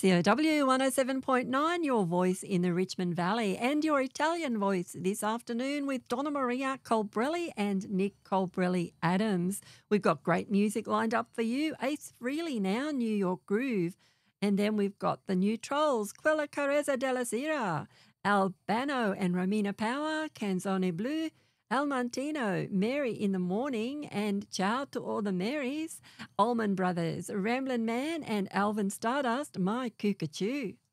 COW 107.9, your voice in the Richmond Valley, and your Italian voice this afternoon with Donna Maria Colbrelli and Nick Colbrelli Adams. We've got great music lined up for you. Ace Frehley now, New York Groove. And then we've got the New Trolls, Quella Carezza della Sera, Albano and Romina Power, Canzone Blu, Almantino, Mary in the Morning, and Ciao to all the Marys, Allman Brothers, Ramblin' Man, and Alvin Stardust, My Cuckachoo.